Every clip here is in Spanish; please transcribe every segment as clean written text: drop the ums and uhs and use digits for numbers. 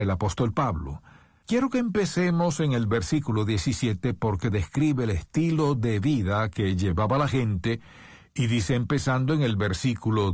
el apóstol Pablo. Quiero que empecemos en el versículo 17 porque describe el estilo de vida que llevaba la gente y dice empezando en el versículo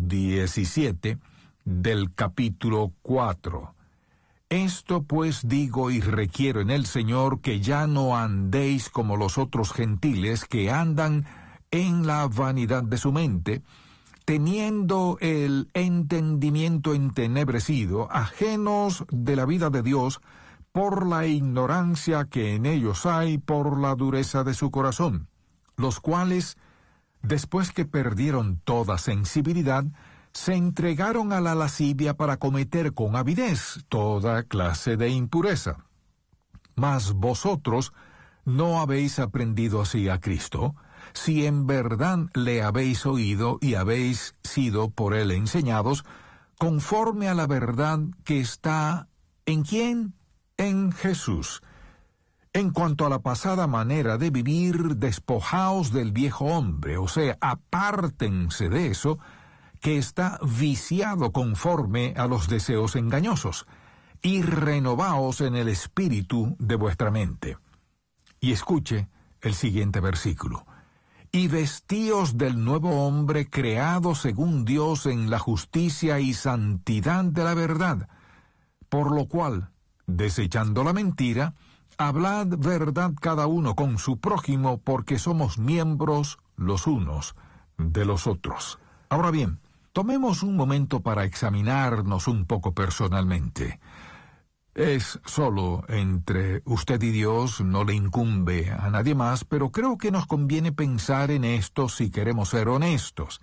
17 del capítulo 4. Esto pues digo y requiero en el Señor que ya no andéis como los otros gentiles que andan en la vanidad de su mente, teniendo el entendimiento entenebrecido, ajenos de la vida de Dios, por la ignorancia que en ellos hay, por la dureza de su corazón, los cuales, después que perdieron toda sensibilidad, se entregaron a la lascivia para cometer con avidez toda clase de impureza. Mas vosotros no habéis aprendido así a Cristo, si en verdad le habéis oído y habéis sido por él enseñados, conforme a la verdad que está ¿en quién? En Jesús. En cuanto a la pasada manera de vivir, despojaos del viejo hombre, o sea, apártense de eso, que está viciado conforme a los deseos engañosos, y renovaos en el espíritu de vuestra mente. Y escuche el siguiente versículo. Y vestíos del nuevo hombre creado según Dios en la justicia y santidad de la verdad, por lo cual, desechando la mentira, hablad verdad cada uno con su prójimo, porque somos miembros los unos de los otros. Ahora bien, tomemos un momento para examinarnos un poco personalmente. Es solo entre usted y Dios, no le incumbe a nadie más, pero creo que nos conviene pensar en esto si queremos ser honestos.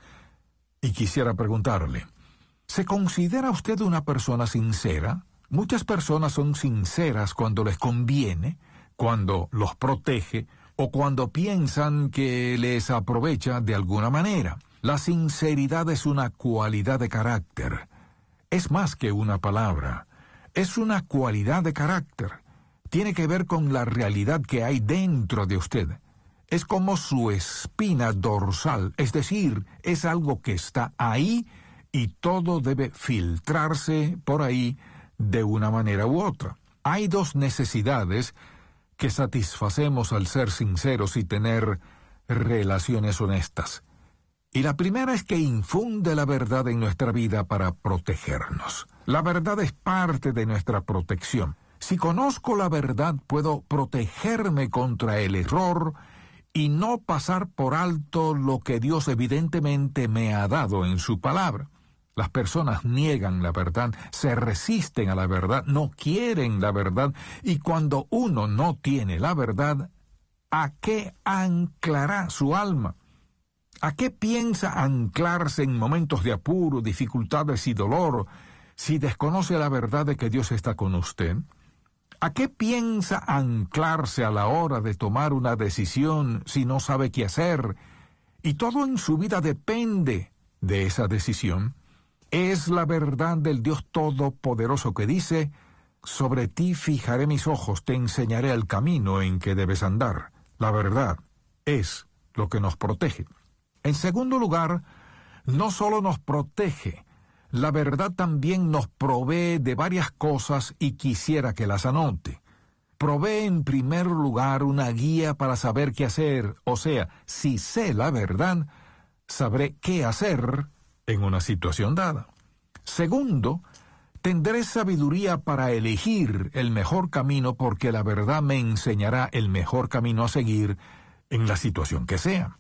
Y quisiera preguntarle, ¿se considera usted una persona sincera? Muchas personas son sinceras cuando les conviene, cuando los protege o cuando piensan que les aprovecha de alguna manera. La sinceridad es una cualidad de carácter. Es más que una palabra. Es una cualidad de carácter. Tiene que ver con la realidad que hay dentro de usted. Es como su espina dorsal, es decir, es algo que está ahí y todo debe filtrarse por ahí de una manera u otra. Hay dos necesidades que satisfacemos al ser sinceros y tener relaciones honestas. Y la primera es que infunde la verdad en nuestra vida para protegernos. La verdad es parte de nuestra protección. Si conozco la verdad, puedo protegerme contra el error y no pasar por alto lo que Dios evidentemente me ha dado en su palabra. Las personas niegan la verdad, se resisten a la verdad, no quieren la verdad, y cuando uno no tiene la verdad, ¿a qué anclará su alma? ¿A qué piensa anclarse en momentos de apuro, dificultades y dolor si desconoce la verdad de que Dios está con usted? ¿A qué piensa anclarse a la hora de tomar una decisión si no sabe qué hacer? Y todo en su vida depende de esa decisión. Es la verdad del Dios Todopoderoso que dice, sobre ti fijaré mis ojos, te enseñaré el camino en que debes andar. La verdad es lo que nos protege. En segundo lugar, no solo nos protege, la verdad también nos provee de varias cosas y quisiera que las anote. Provee en primer lugar una guía para saber qué hacer, o sea, si sé la verdad, sabré qué hacer en una situación dada. Segundo, tendré sabiduría para elegir el mejor camino porque la verdad me enseñará el mejor camino a seguir en la situación que sea.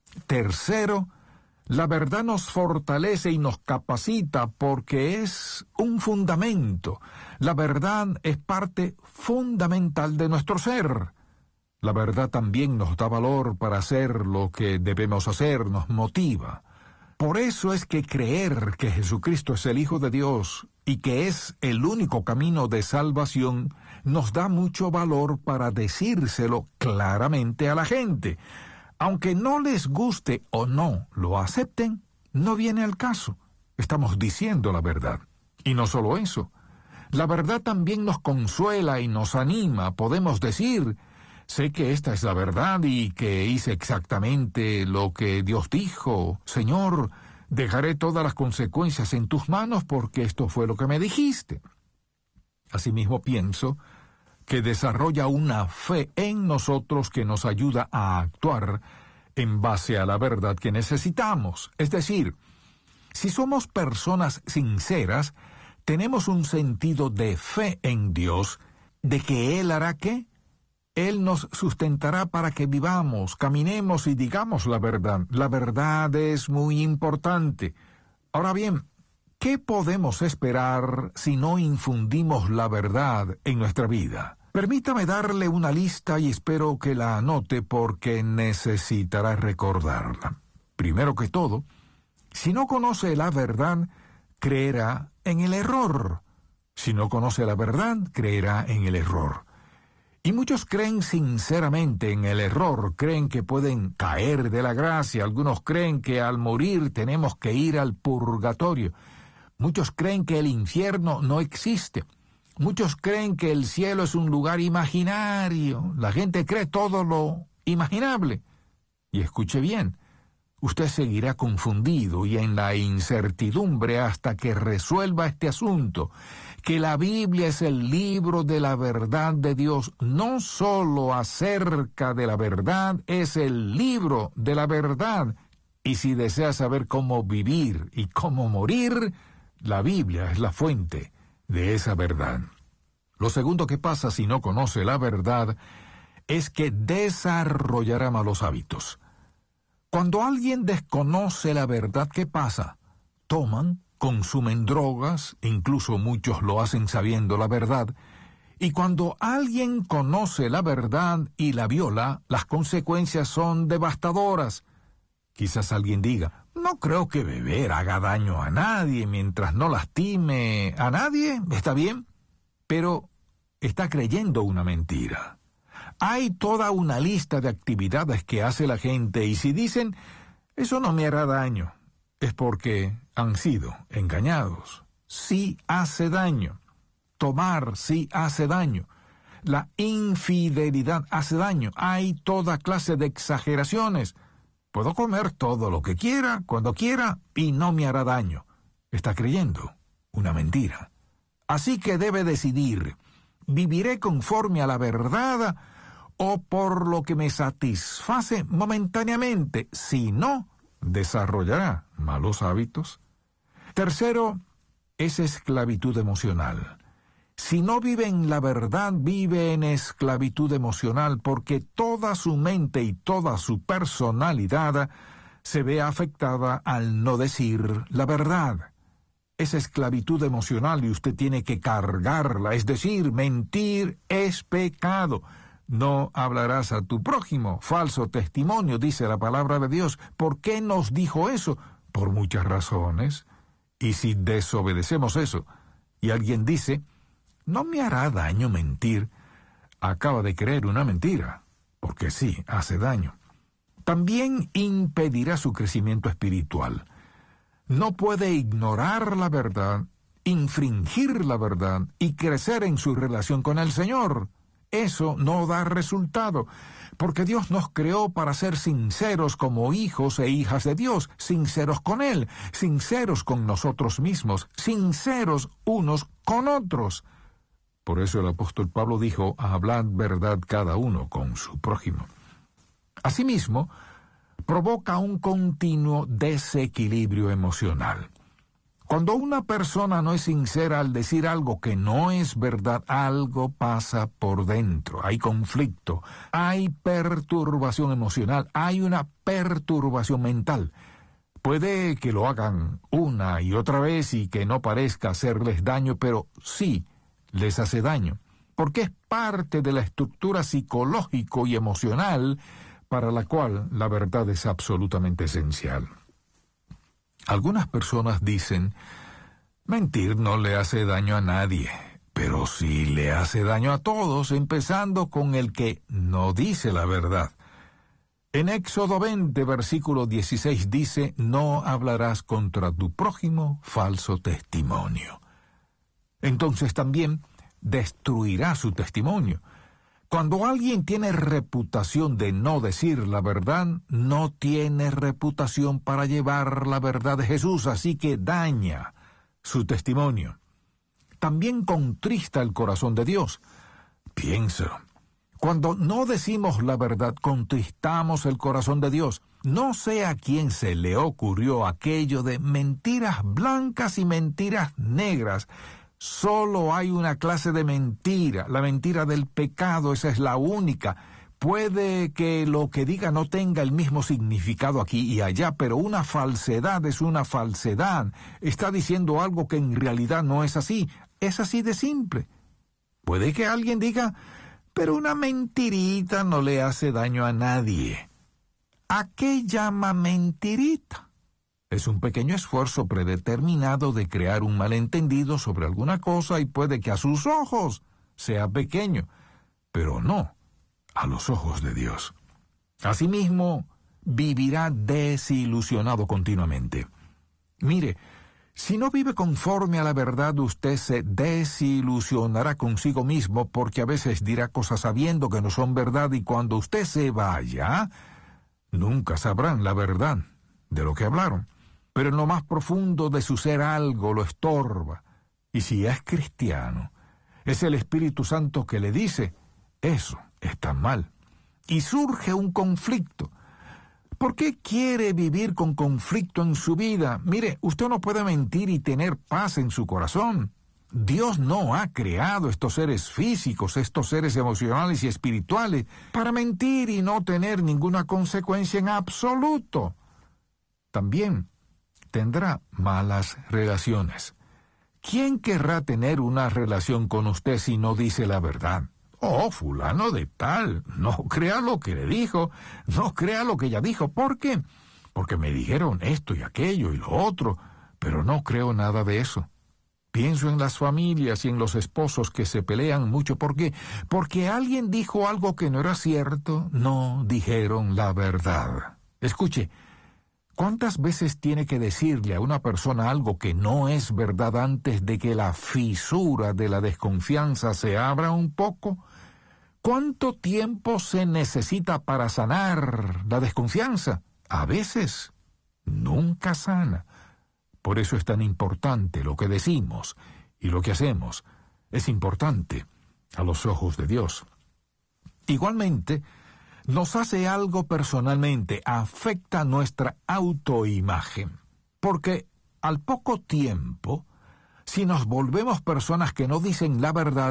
Tercero, la verdad nos fortalece y nos capacita porque es un fundamento. La verdad es parte fundamental de nuestro ser. La verdad también nos da valor para hacer lo que debemos hacer, nos motiva. Por eso es que creer que Jesucristo es el Hijo de Dios y que es el único camino de salvación nos da mucho valor para decírselo claramente a la gente. Aunque no les guste o no lo acepten, no viene al caso. Estamos diciendo la verdad. Y no solo eso. La verdad también nos consuela y nos anima. Podemos decir, sé que esta es la verdad y que hice exactamente lo que Dios dijo. Señor, dejaré todas las consecuencias en tus manos porque esto fue lo que me dijiste. Asimismo pienso que desarrolla una fe en nosotros que nos ayuda a actuar en base a la verdad que necesitamos. Es decir, si somos personas sinceras, tenemos un sentido de fe en Dios, de que Él hará ¿qué? Él nos sustentará para que vivamos, caminemos y digamos la verdad. La verdad es muy importante. Ahora bien, ¿qué podemos esperar si no infundimos la verdad en nuestra vida? Permítame darle una lista y espero que la anote porque necesitará recordarla. Primero que todo, si no conoce la verdad, creerá en el error. Si no conoce la verdad, creerá en el error. Y muchos creen sinceramente en el error, creen que pueden caer de la gracia, algunos creen que al morir tenemos que ir al purgatorio, muchos creen que el infierno no existe, muchos creen que el cielo es un lugar imaginario, la gente cree todo lo imaginable. Y escuche bien, usted seguirá confundido y en la incertidumbre hasta que resuelva este asunto, que la Biblia es el libro de la verdad de Dios, no solo acerca de la verdad, es el libro de la verdad. Y si desea saber cómo vivir y cómo morir, la Biblia es la fuente de esa verdad. Lo segundo que pasa si no conoce la verdad es que desarrollará malos hábitos. Cuando alguien desconoce la verdad, ¿qué pasa? Toman, consumen drogas, incluso muchos lo hacen sabiendo la verdad, y cuando alguien conoce la verdad y la viola, las consecuencias son devastadoras. Quizás alguien diga, no creo que beber haga daño a nadie mientras no lastime a nadie, está bien, pero está creyendo una mentira. Hay toda una lista de actividades que hace la gente y si dicen, eso no me hará daño, es porque han sido engañados. Sí hace daño. Tomar sí hace daño. La infidelidad hace daño. Hay toda clase de exageraciones. Puedo comer todo lo que quiera, cuando quiera, y no me hará daño. Está creyendo una mentira. Así que debe decidir, ¿viviré conforme a la verdad o por lo que me satisface momentáneamente? Si no, desarrollará malos hábitos. Tercero, es esclavitud emocional. Si no vive en la verdad, vive en esclavitud emocional porque toda su mente y toda su personalidad se ve afectada al no decir la verdad. Es esclavitud emocional y usted tiene que cargarla, es decir, mentir es pecado. No hablarás a tu prójimo, falso testimonio, dice la palabra de Dios. ¿Por qué nos dijo eso? Por muchas razones. Y si desobedecemos eso, y alguien dice, no me hará daño mentir, acaba de creer una mentira, porque sí, hace daño. También impedirá su crecimiento espiritual. No puede ignorar la verdad, infringir la verdad y crecer en su relación con el Señor. Eso no da resultado, porque Dios nos creó para ser sinceros como hijos e hijas de Dios, sinceros con Él, sinceros con nosotros mismos, sinceros unos con otros. Por eso el apóstol Pablo dijo, hablad verdad cada uno con su prójimo. Asimismo, provoca un continuo desequilibrio emocional. Cuando una persona no es sincera al decir algo que no es verdad, algo pasa por dentro. Hay conflicto, hay perturbación emocional, hay una perturbación mental. Puede que lo hagan una y otra vez y que no parezca hacerles daño, pero sí les hace daño, porque es parte de la estructura psicológico y emocional para la cual la verdad es absolutamente esencial. Algunas personas dicen, mentir no le hace daño a nadie, pero sí le hace daño a todos, empezando con el que no dice la verdad. En Éxodo 20, versículo 16 dice, no hablarás contra tu prójimo falso testimonio. Entonces también destruirá su testimonio. Cuando alguien tiene reputación de no decir la verdad, no tiene reputación para llevar la verdad de Jesús, así que daña su testimonio. también contrista el corazón de Dios. Piénselo. Cuando no decimos la verdad, contristamos el corazón de Dios. No sé a quién se le ocurrió aquello de mentiras blancas y mentiras negras. Solo hay una clase de mentira, la mentira del pecado, esa es la única. Puede que lo que diga no tenga el mismo significado aquí y allá, pero una falsedad es una falsedad. Está diciendo algo que en realidad no es así. Es así de simple. Puede que alguien diga, pero una mentirita no le hace daño a nadie. ¿A qué llama mentirita? Es un pequeño esfuerzo predeterminado de crear un malentendido sobre alguna cosa y puede que a sus ojos sea pequeño, pero no a los ojos de Dios. Asimismo, vivirá desilusionado continuamente. Mire, si no vive conforme a la verdad, usted se desilusionará consigo mismo porque a veces dirá cosas sabiendo que no son verdad y cuando usted se vaya, nunca sabrán la verdad de lo que hablaron. Pero en lo más profundo de su ser algo lo estorba. Y si es cristiano, es el Espíritu Santo que le dice, eso está mal. Y surge un conflicto. ¿Por qué quiere vivir con conflicto en su vida? Mire, usted no puede mentir y tener paz en su corazón. Dios no ha creado estos seres físicos, estos seres emocionales y espirituales, para mentir y no tener ninguna consecuencia en absoluto. También tendrá malas relaciones. ¿Quién querrá tener una relación con usted si no dice la verdad? Oh, fulano de tal, no crea lo que le dijo, no crea lo que ella dijo. ¿Por qué? Porque me dijeron esto y aquello y lo otro, pero no creo nada de eso. Pienso en las familias y en los esposos que se pelean mucho. ¿Por qué? Porque alguien dijo algo que no era cierto, no dijeron la verdad. Escuche, ¿cuántas veces tiene que decirle a una persona algo que no es verdad antes de que la fisura de la desconfianza se abra un poco? ¿Cuánto tiempo se necesita para sanar la desconfianza? A veces, nunca sana. Por eso es tan importante lo que decimos y lo que hacemos. Es importante a los ojos de Dios. Igualmente, nos hace algo personalmente, afecta nuestra autoimagen. Porque al poco tiempo, si nos volvemos personas que no dicen la verdad,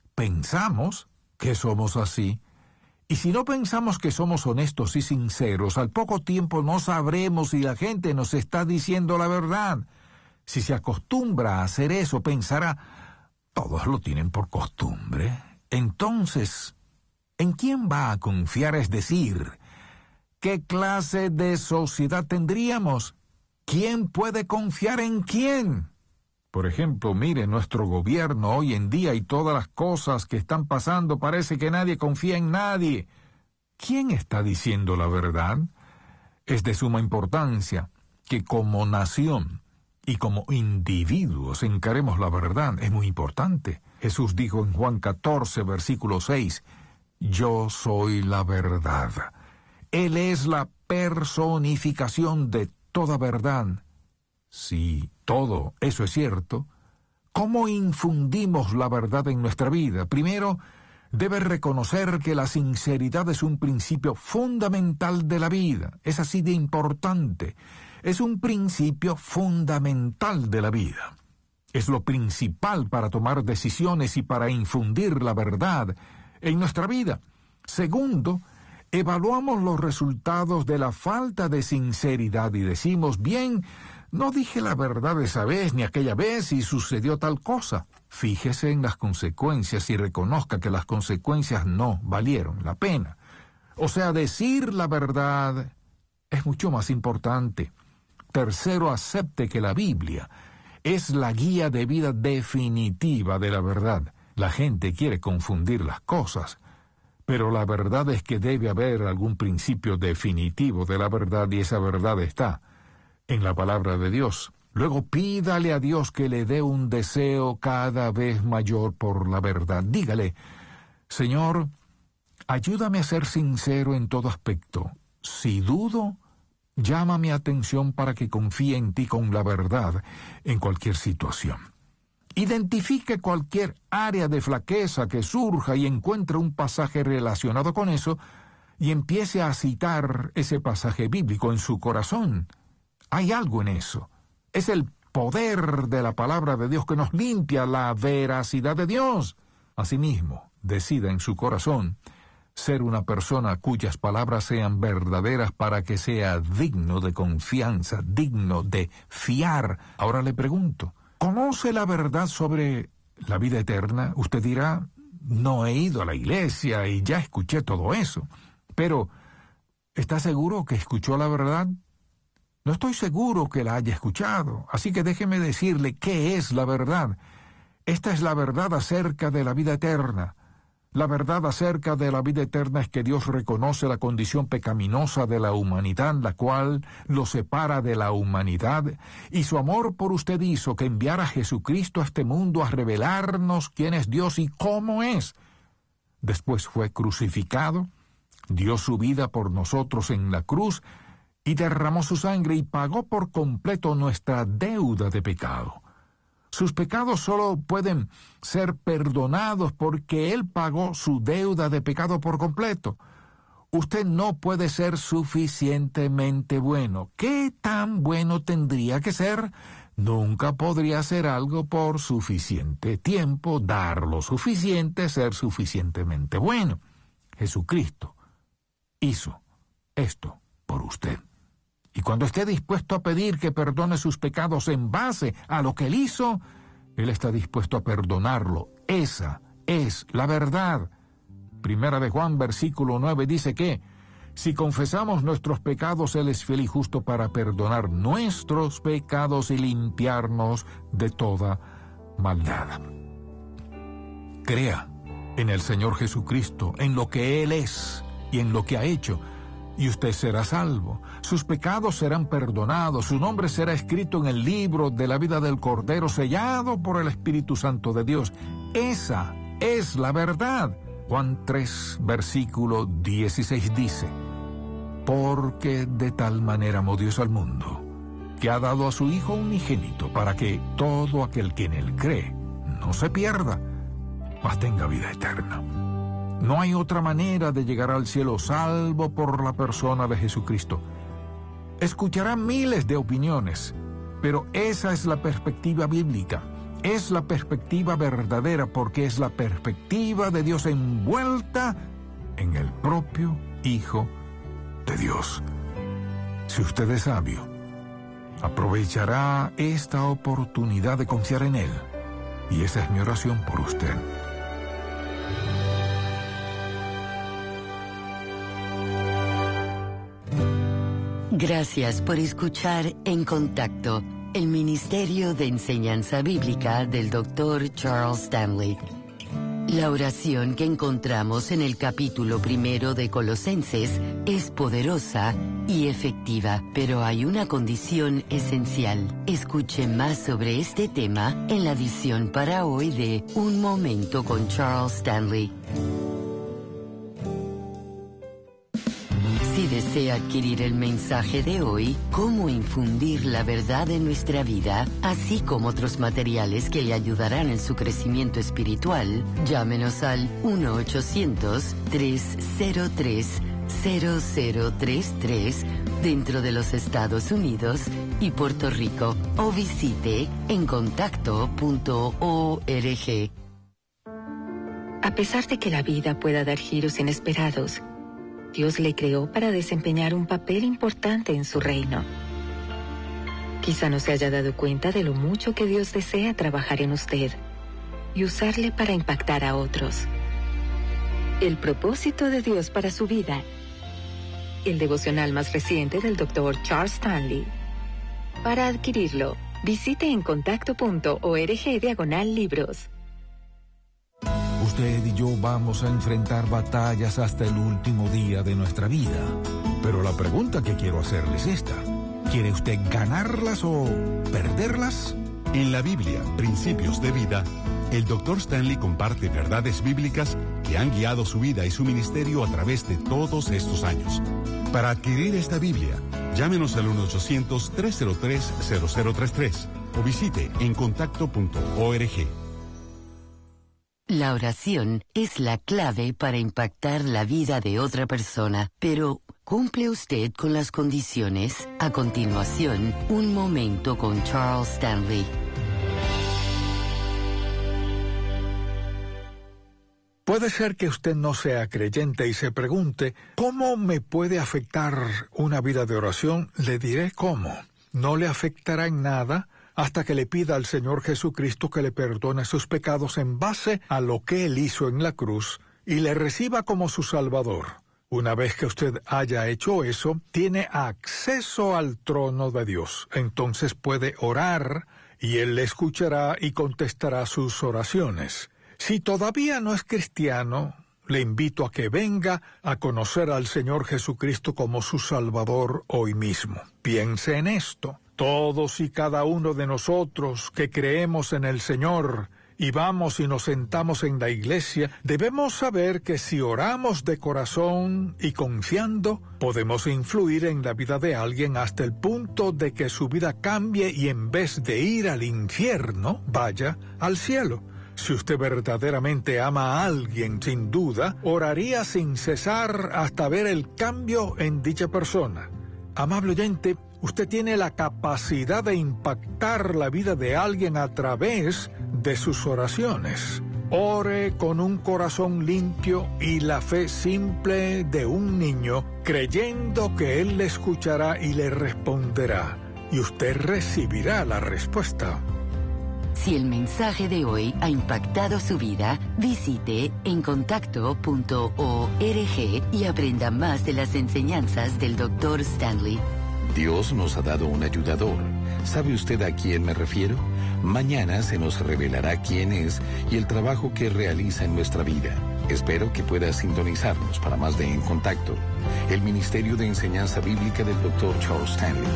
pensamos que somos así. Y si no pensamos que somos honestos y sinceros, al poco tiempo no sabremos si la gente nos está diciendo la verdad. Si se acostumbra a hacer eso, pensará, todos lo tienen por costumbre. Entonces, ¿en quién va a confiar? Es decir, ¿qué clase de sociedad tendríamos? ¿Quién puede confiar en quién? Por ejemplo, mire, nuestro gobierno hoy en día y todas las cosas que están pasando, parece que nadie confía en nadie. ¿Quién está diciendo la verdad? Es de suma importancia que como nación y como individuos encaremos la verdad. Es muy importante. Jesús dijo en Juan 14, versículo 6, «Yo soy la verdad». Él es la personificación de toda verdad. Si todo eso es cierto, ¿cómo infundimos la verdad en nuestra vida? Primero, debe reconocer que la sinceridad es un principio fundamental de la vida. Es así de importante. Es un principio fundamental de la vida. Es lo principal para tomar decisiones y para infundir la verdad en nuestra vida. Segundo, evaluamos los resultados de la falta de sinceridad y decimos, bien, no dije la verdad esa vez ni aquella vez y sucedió tal cosa. Fíjese en las consecuencias y reconozca que las consecuencias no valieron la pena. O sea, decir la verdad es mucho más importante. Tercero, acepte que la Biblia es la guía de vida definitiva de la verdad. La gente quiere confundir las cosas, pero la verdad es que debe haber algún principio definitivo de la verdad y esa verdad está en la palabra de Dios. Luego pídale a Dios que le dé un deseo cada vez mayor por la verdad. Dígale, Señor, ayúdame a ser sincero en todo aspecto. Si dudo, llama mi atención para que confíe en ti con la verdad en cualquier situación. Identifique cualquier área de flaqueza que surja y encuentre un pasaje relacionado con eso y empiece a citar ese pasaje bíblico en su corazón. Hay algo en eso. Es el poder de la palabra de Dios que nos limpia la veracidad de Dios. Asimismo, decida en su corazón ser una persona cuyas palabras sean verdaderas para que sea digno de confianza, digno de fiar. Ahora le pregunto, ¿conoce la verdad sobre la vida eterna? Usted dirá, no he ido a la iglesia y ya escuché todo eso. Pero, ¿está seguro que escuchó la verdad? No estoy seguro que la haya escuchado, así que déjeme decirle qué es la verdad. Esta es la verdad acerca de la vida eterna. La verdad acerca de la vida eterna es que Dios reconoce la condición pecaminosa de la humanidad, la cual lo separa de la humanidad, y su amor por usted hizo que enviara a Jesucristo a este mundo a revelarnos quién es Dios y cómo es. Después fue crucificado, dio su vida por nosotros en la cruz, y derramó su sangre y pagó por completo nuestra deuda de pecado. Sus pecados solo pueden ser perdonados porque Él pagó su deuda de pecado por completo. Usted no puede ser suficientemente bueno. ¿Qué tan bueno tendría que ser? Nunca podría hacer algo por suficiente tiempo, dar lo suficiente, ser suficientemente bueno. Jesucristo hizo esto por usted. Y cuando esté dispuesto a pedir que perdone sus pecados en base a lo que Él hizo, Él está dispuesto a perdonarlo. Esa es la verdad. Primera de Juan, versículo 9, dice que si confesamos nuestros pecados, Él es fiel y justo para perdonar nuestros pecados y limpiarnos de toda maldad. Crea en el Señor Jesucristo, en lo que Él es y en lo que ha hecho, y usted será salvo. Sus pecados serán perdonados, su nombre será escrito en el libro de la vida del Cordero, sellado por el Espíritu Santo de Dios. Esa es la verdad. Juan 3, versículo 16 dice, porque de tal manera amó Dios al mundo, que ha dado a su Hijo unigénito, para que todo aquel que en Él cree no se pierda, mas tenga vida eterna. No hay otra manera de llegar al cielo salvo por la persona de Jesucristo. Escuchará miles de opiniones, pero esa es la perspectiva bíblica. Es la perspectiva verdadera porque es la perspectiva de Dios envuelta en el propio Hijo de Dios. Si usted es sabio, aprovechará esta oportunidad de confiar en Él. Y esa es mi oración por usted. Gracias por escuchar En Contacto, el Ministerio de Enseñanza Bíblica del Dr. Charles Stanley. La oración que encontramos en el capítulo 1 de Colosenses es poderosa y efectiva, pero hay una condición esencial. Escuche más sobre este tema en la edición para hoy de Un Momento con Charles Stanley. Si desea adquirir el mensaje de hoy, Cómo infundir la verdad en nuestra vida, así como otros materiales que le ayudarán en su crecimiento espiritual, llámenos al 1-800-303-0033 dentro de los Estados Unidos y Puerto Rico, o visite encontacto.org. A pesar de que la vida pueda dar giros inesperados, Dios le creó para desempeñar un papel importante en su reino. Quizá no se haya dado cuenta de lo mucho que Dios desea trabajar en usted y usarle para impactar a otros. El propósito de Dios para su vida. El devocional más reciente del Dr. Charles Stanley. Para adquirirlo, visite encontacto.org/libros. Usted y yo vamos a enfrentar batallas hasta el último día de nuestra vida. Pero la pregunta que quiero hacerle es esta. ¿Quiere usted ganarlas o perderlas? En la Biblia, Principios de Vida, el Dr. Stanley comparte verdades bíblicas que han guiado su vida y su ministerio a través de todos estos años. Para adquirir esta Biblia, llámenos al 1-800-303-0033 o visite encontacto.org. La oración es la clave para impactar la vida de otra persona, pero ¿cumple usted con las condiciones? A continuación, un momento con Charles Stanley. Puede ser que usted no sea creyente y se pregunte, ¿cómo me puede afectar una vida de oración? Le diré cómo. No le afectará en nada hasta que le pida al Señor Jesucristo que le perdone sus pecados en base a lo que Él hizo en la cruz y le reciba como su Salvador. Una vez que usted haya hecho eso, tiene acceso al trono de Dios. Entonces puede orar y Él le escuchará y contestará sus oraciones. Si todavía no es cristiano, le invito a que venga a conocer al Señor Jesucristo como su Salvador hoy mismo. Piense en esto. Todos y cada uno de nosotros que creemos en el Señor y vamos y nos sentamos en la iglesia, debemos saber que si oramos de corazón y confiando, podemos influir en la vida de alguien hasta el punto de que su vida cambie y en vez de ir al infierno, vaya al cielo. Si usted verdaderamente ama a alguien, sin duda, oraría sin cesar hasta ver el cambio en dicha persona. Amable oyente, usted tiene la capacidad de impactar la vida de alguien a través de sus oraciones. Ore con un corazón limpio y la fe simple de un niño, creyendo que Él le escuchará y le responderá, y usted recibirá la respuesta. Si el mensaje de hoy ha impactado su vida, visite encontacto.org y aprenda más de las enseñanzas del Dr. Stanley. Dios nos ha dado un ayudador. ¿Sabe usted a quién me refiero? Mañana se nos revelará quién es y el trabajo que realiza en nuestra vida. Espero que pueda sintonizarnos para más de En Contacto, el Ministerio de Enseñanza Bíblica del Dr. Charles Stanley.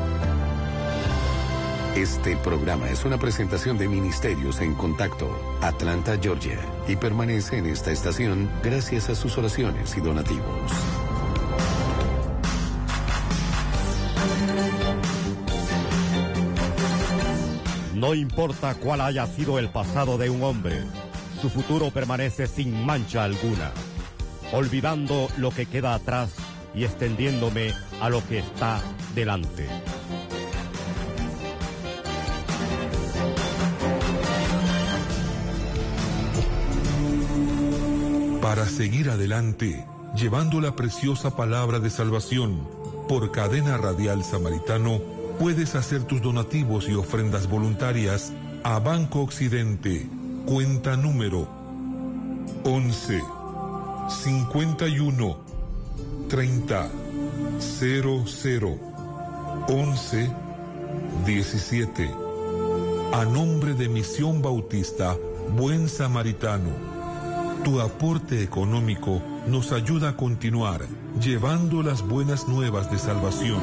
Este programa es una presentación de Ministerios en Contacto, Atlanta, Georgia, y permanece en esta estación gracias a sus oraciones y donativos. No importa cuál haya sido el pasado de un hombre, su futuro permanece sin mancha alguna. Olvidando lo que queda atrás y extendiéndome a lo que está delante. Para seguir adelante, llevando la preciosa palabra de salvación, por Cadena Radial Samaritano, puedes hacer tus donativos y ofrendas voluntarias a Banco Occidente, cuenta número 11 51 30 00 11 17. A nombre de Misión Bautista Buen Samaritano. Tu aporte económico nos ayuda a continuar llevando las buenas nuevas de salvación.